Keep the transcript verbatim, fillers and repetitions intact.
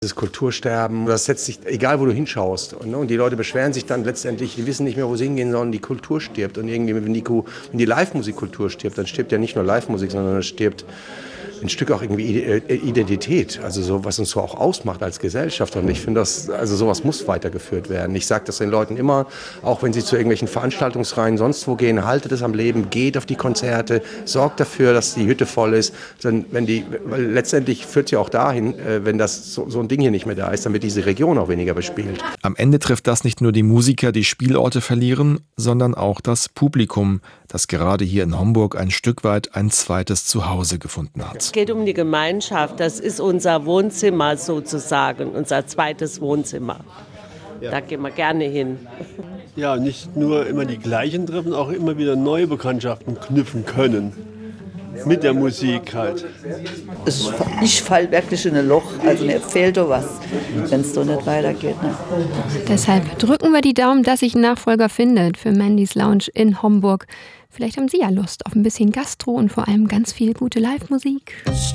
Das Kultursterben, das setzt sich, egal wo du hinschaust. Und, und die Leute beschweren sich dann letztendlich, die wissen nicht mehr, wo sie hingehen sollen, die Kultur stirbt. Und irgendwie, wenn die, wenn die Live-Musikkultur stirbt, dann stirbt ja nicht nur Live-Musik, sondern es stirbt ein Stück auch irgendwie Identität, also so, was uns so auch ausmacht als Gesellschaft. Und ich finde, das, also sowas muss weitergeführt werden. Ich sage das den Leuten immer, auch wenn sie zu irgendwelchen Veranstaltungsreihen sonst wo gehen, haltet es am Leben, geht auf die Konzerte, sorgt dafür, dass die Hütte voll ist. Denn wenn die, weil letztendlich führt es ja auch dahin, wenn das so, so ein Ding hier nicht mehr da ist, dann wird diese Region auch weniger bespielt. Am Ende trifft das nicht nur die Musiker, die Spielorte verlieren, sondern auch das Publikum, das gerade hier in Homburg ein Stück weit ein zweites Zuhause gefunden hat. Es geht um die Gemeinschaft, das ist unser Wohnzimmer sozusagen, unser zweites Wohnzimmer. Ja. Da gehen wir gerne hin. Ja, nicht nur immer die gleichen treffen, auch immer wieder neue Bekanntschaften knüpfen können. Mit der Musik halt. Ich fall wirklich in ein Loch, also mir fehlt da was, wenn es so nicht weitergeht. Ne? Deshalb drücken wir die Daumen, dass sich ein Nachfolger findet für Mandys Lounge in Homburg. Vielleicht haben Sie ja Lust auf ein bisschen Gastro und vor allem ganz viel gute Live-Musik.